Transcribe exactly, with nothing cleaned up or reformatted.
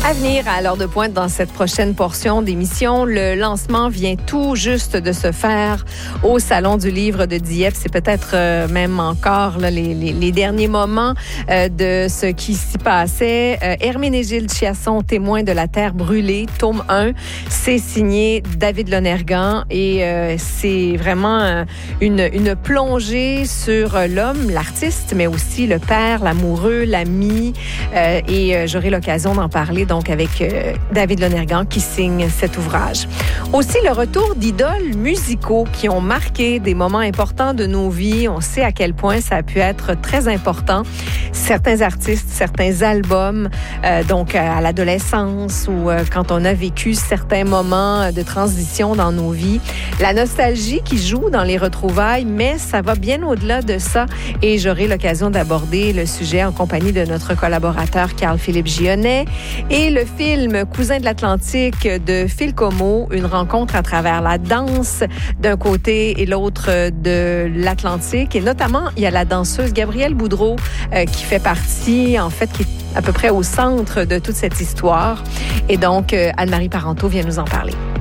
À venir à l'heure de pointe dans cette prochaine portion d'émission, le lancement vient tout juste de se faire au Salon du livre de Dieppe. C'est peut-être euh, même encore là, les, les, les derniers moments euh, de ce qui s'y passait. Euh, Herménégilde Chiasson, témoin de la terre brûlée, tome un. C'est signé David Lonergan et euh, c'est vraiment euh, une, une plongée sur l'homme, l'artiste, mais aussi le père, l'amoureux, l'ami. Euh, et euh, j'aurai l'occasion d'en parler donc avec euh, David Lonergan qui signe cet ouvrage. Aussi, le retour d'idoles musicaux qui ont marqué des moments importants de nos vies. On sait à quel point ça a pu être très important. Certains artistes, certains albums, euh, donc à l'adolescence ou euh, quand on a vécu certains moments de transition dans nos vies. La nostalgie qui joue dans les retrouvailles, mais ça va bien au-delà de ça. Et j'aurai l'occasion d'aborder le sujet en compagnie de notre collaborateur Carl-Philippe Gionnet. Et le film Cousins de l'Atlantique de Phil Comeau, une rencontre à travers la danse d'un côté et l'autre de l'Atlantique. Et notamment, il y a la danseuse Gabrielle Boudreau euh, qui fait partie, en fait, qui est à peu près au centre de toute cette histoire. Et donc, euh, Anne-Marie Parenteau vient nous en parler.